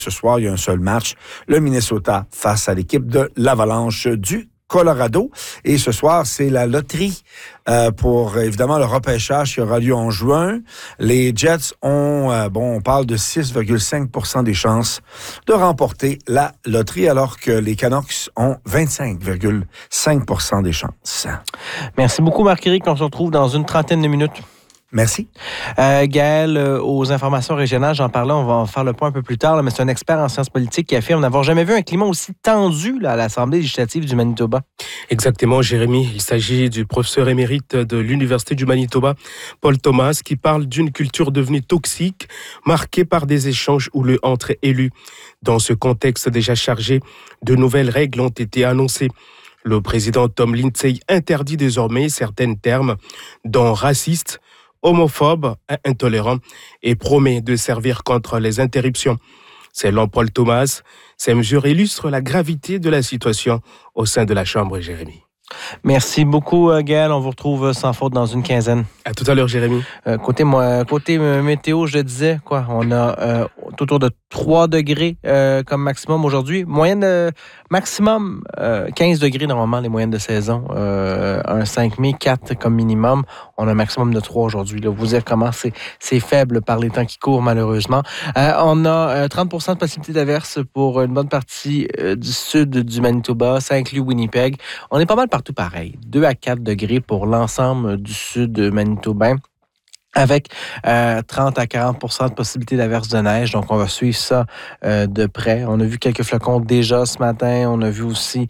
Ce soir, il y a un seul match, le Minnesota face à l'équipe de l'Avalanche du Colorado. Et ce soir, c'est la loterie pour, évidemment, le repêchage qui aura lieu en juin. Les Jets ont, on parle de 6,5% des chances de remporter la loterie, alors que les Canucks ont 25,5% des chances. Merci beaucoup, Marc-Éric. On se retrouve dans une trentaine de minutes. Merci. Gaël, aux informations régionales, j'en parlais, on va en faire le point un peu plus tard, là, mais c'est un expert en sciences politiques qui affirme n'avoir jamais vu un climat aussi tendu là, à l'Assemblée législative du Manitoba. Exactement, Jérémy. Il s'agit du professeur émérite de l'Université du Manitoba, Paul Thomas, qui parle d'une culture devenue toxique, marquée par des échanges houleux entre élus. Dans ce contexte déjà chargé, de nouvelles règles ont été annoncées. Le président Tom Lindsay interdit désormais certains termes, dont raciste, homophobe, intolérant, et promet de servir contre les interruptions. Selon Paul Thomas, ces mesures illustrent la gravité de la situation au sein de la Chambre, Jérémy. Merci beaucoup, Gaël. On vous retrouve sans faute dans une quinzaine. À tout à l'heure, Jérémy. Côté météo, je disais, on a autour de 3 degrés comme maximum aujourd'hui. Moyenne maximum 15 degrés normalement, les moyennes de saison. Un 5 mai, 4 comme minimum. On a un maximum de 3 aujourd'hui. Là. Vous dire comment c'est faible par les temps qui courent, malheureusement. On a 30% de possibilité d'averse pour une bonne partie du sud du Manitoba. Ça inclut Winnipeg. On est pas mal partout pareil. 2 à 4 degrés pour l'ensemble du sud manitobain, avec 30 à 40% de possibilité d'averse de neige. Donc, on va suivre ça de près. On a vu quelques flocons déjà ce matin. On a vu aussi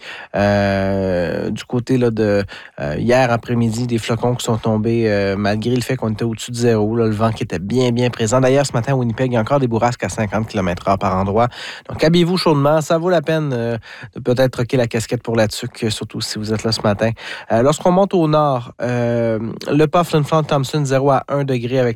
du côté là, de hier après-midi des flocons qui sont tombés malgré le fait qu'on était au-dessus de zéro. Là, le vent qui était bien, bien présent. D'ailleurs, ce matin, à Winnipeg, il y a encore des bourrasques à 50 km/h par endroit. Donc, habillez-vous chaudement. Ça vaut la peine de peut-être troquer la casquette pour la tuque, surtout si vous êtes là ce matin. Lorsqu'on monte au nord, le pas Flin Flon Thompson, 0 à 1 degré avec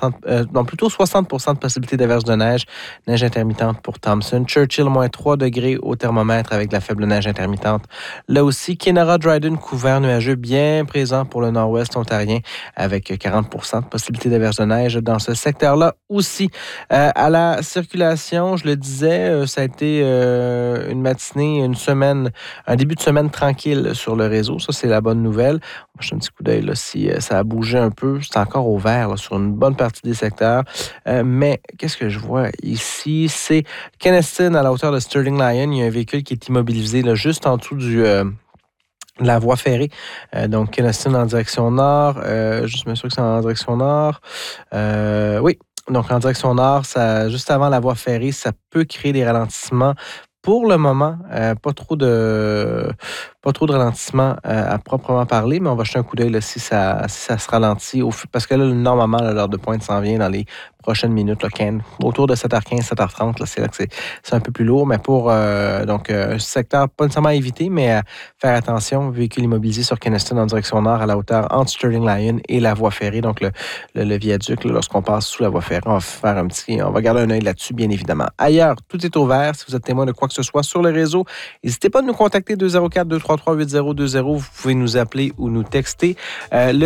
60% de possibilité d'averse de neige. Neige intermittente pour Thompson. Churchill, moins 3 degrés au thermomètre avec la faible neige intermittente. Là aussi, Kenora Dryden, couvert nuageux, bien présent pour le nord-ouest ontarien avec 40% de possibilité d'averse de neige dans ce secteur-là aussi. À la circulation, je le disais, ça a été une matinée, une semaine, un début de semaine tranquille sur le réseau. Ça, c'est la bonne nouvelle. On va jeter un petit coup d'œil là, si ça a bougé un peu. C'est encore au vert là, sur une bonne partie des secteurs. Mais qu'est-ce que je vois ici? C'est Kenaston, à la hauteur de Sterling Lyon. Il y a un véhicule qui est immobilisé là, juste en dessous de la voie ferrée. Donc, Kenaston en direction nord. Juste m'assurer que c'est en direction nord. Oui. Donc, en direction nord, ça, juste avant la voie ferrée, ça peut créer des ralentissements. Pour le moment, pas trop de ralentissement à proprement parler, mais on va jeter un coup d'œil là, si ça se ralentit. Parce que là, normalement, l'heure de pointe s'en vient dans les prochaines minutes. Là, autour de 7h15, 7h30, là, c'est là que c'est un peu plus lourd. Mais pour secteur, pas nécessairement à éviter, mais à faire attention. Véhicule immobilisé sur Kenaston en direction nord à la hauteur entre Sterling Lyon et la voie ferrée. Donc, le viaduc, là, lorsqu'on passe sous la voie ferrée, on va garder un œil là-dessus, bien évidemment. Ailleurs, tout est ouvert. Si vous êtes témoin de quoi que ce soit sur le réseau, n'hésitez pas à nous contacter 204-233-8020. Vous pouvez nous appeler ou nous texter. Le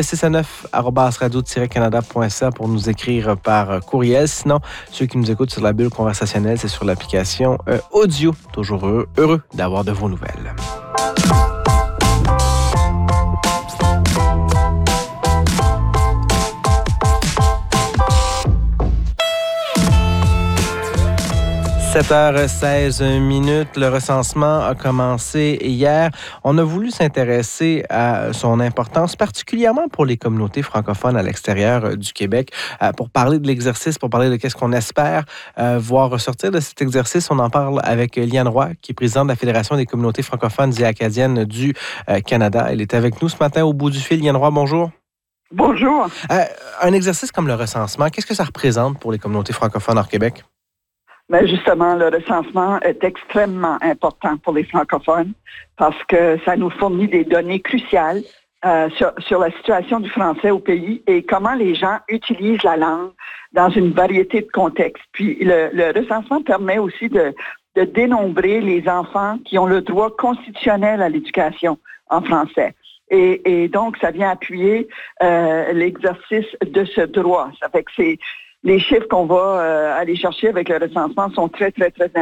619-radio-canada.ca pour nous écrire par courriel. Sinon, ceux qui nous écoutent sur la bulle conversationnelle, c'est sur l'application audio. Toujours heureux d'avoir de vos nouvelles. 7h16. Le recensement a commencé hier. On a voulu s'intéresser à son importance, particulièrement pour les communautés francophones à l'extérieur du Québec, pour parler de l'exercice, pour parler de qu'est-ce qu'on espère voir ressortir de cet exercice. On en parle avec Liane Roy, qui est présidente de la Fédération des communautés francophones et acadiennes du Canada. Elle est avec nous ce matin au bout du fil. Liane Roy, bonjour. Bonjour. Un exercice comme le recensement, qu'est-ce que ça représente pour les communautés francophones hors Québec? Bien, justement, le recensement est extrêmement important pour les francophones parce que ça nous fournit des données cruciales sur la situation du français au pays et comment les gens utilisent la langue dans une variété de contextes. Puis le recensement permet aussi de dénombrer les enfants qui ont le droit constitutionnel à l'éducation en français. Et donc, ça vient appuyer l'exercice de ce droit. Ça fait que les chiffres qu'on va aller chercher avec le recensement sont très, très, très importants.